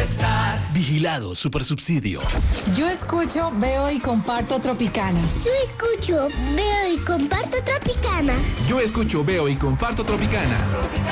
estar. Vigilado Supersubsidio. Yo escucho, veo y comparto Tropicana. Yo escucho, veo y comparto Tropicana. Yo escucho, veo y comparto Tropicana.